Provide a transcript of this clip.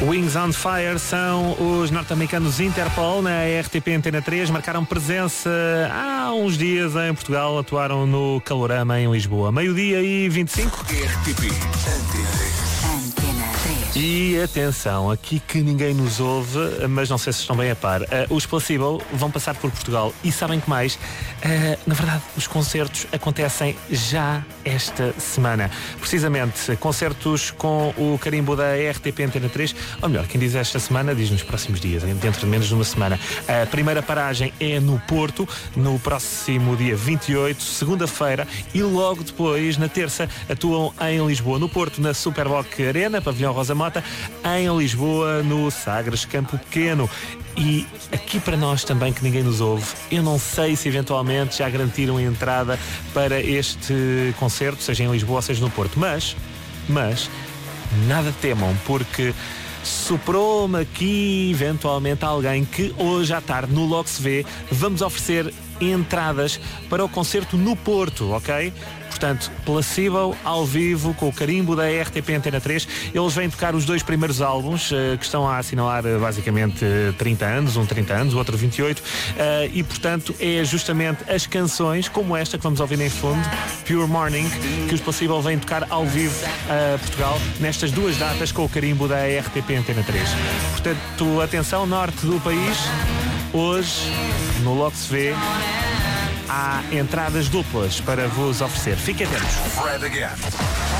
Wings on Fire são os norte-americanos Interpol na RTP Antena 3. Marcaram presença há uns dias em Portugal. Atuaram no Calorama em Lisboa. 12h25. RTP Antena 3. E atenção, aqui que ninguém nos ouve, mas não sei se estão bem a par. Os Placebo vão passar por Portugal e sabem que mais? Na verdade, os concertos acontecem já esta semana. Precisamente, concertos com o carimbo da RTP Antena 3, ou melhor, quem diz esta semana diz nos próximos dias, dentro de menos de uma semana. A primeira paragem é no Porto, no próximo dia 28, segunda-feira, e logo depois, na terça, atuam em Lisboa, no Porto, na Superboc Arena, Pavilhão Rosa Mota, em Lisboa, no Sagres Campo Pequeno. E aqui para nós também, que ninguém nos ouve, eu não sei se eventualmente já garantiram a entrada para este concerto, seja em Lisboa ou seja no Porto, mas nada temam, porque soprou-me aqui eventualmente alguém que hoje à tarde no Logo Se Vê vamos oferecer entradas para o concerto no Porto, ok? Portanto, Placebo ao vivo com o carimbo da RTP Antena 3. Eles vêm tocar os dois primeiros álbuns que estão a assinalar basicamente 30 anos, um 30 anos, o outro 28, e portanto é justamente as canções como esta que vamos ouvir em fundo, Pure Morning, que os Placebo vêm tocar ao vivo a Portugal nestas duas datas com o carimbo da RTP Antena 3. Portanto, atenção, norte do país, hoje no Logo Se Vê há entradas duplas para vos oferecer. Fiquem atentos. Fred again.